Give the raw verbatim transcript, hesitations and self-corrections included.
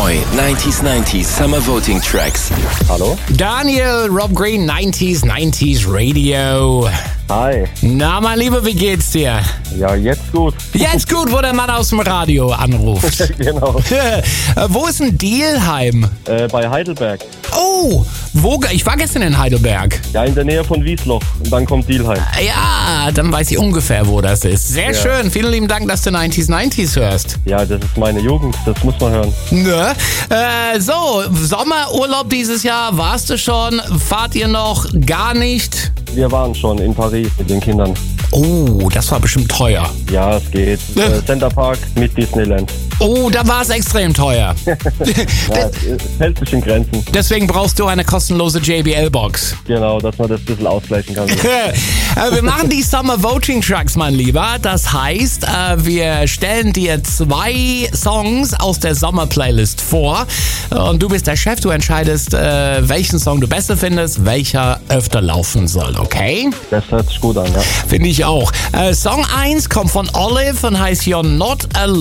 Neu neunzig neunzig Summer Voting Tracks. Hallo? Daniel, Rob Green, neunzig neunzig Radio. Hi. Na, mein Lieber, wie geht's dir? Ja, jetzt gut. Jetzt gut, wo der Mann aus dem Radio anruft. Genau. Wo ist denn Dielheim? Äh, bei Heidelberg. Oh, wo? Ich war gestern in Heidelberg. Ja, in der Nähe von Wiesloch. Und dann kommt Dielheim. Ja, dann weiß ich ungefähr, wo das ist. Sehr Ja. schön. Vielen lieben Dank, dass du neunzig neunzig hörst. Ja, das ist meine Jugend. Das muss man hören. Ne? Äh, so, Sommerurlaub dieses Jahr, warst du schon? Fahrt ihr noch gar nicht? Wir waren schon in Paris mit den Kindern. Oh, das war bestimmt teuer. Ja, es geht. Äh, Center Park mit Disneyland. Oh, da war es extrem teuer. Ja, es, es hält sich in Grenzen. Deswegen brauchst du eine kostenlose J B L-Box. Genau, dass man das ein bisschen ausgleichen kann. Äh, wir machen die Summer Voting Tracks, mein Lieber. Das heißt, äh, wir stellen dir zwei Songs aus der Sommer-Playlist vor. Und du bist der Chef, du entscheidest, äh, welchen Song du besser findest, welcher öfter laufen soll, okay? Das hört sich gut an, ja. Finde ich auch. Äh, Song eins kommt von Olive und heißt You're Not Alone.